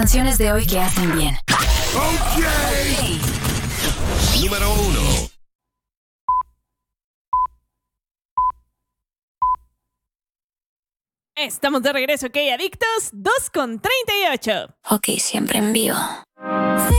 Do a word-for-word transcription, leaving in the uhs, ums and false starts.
Canciones de hoy que hacen bien. Okay. Número uno. Estamos de regreso, ¿ok, adictos? dos con treinta y ocho. Ok, siempre en vivo.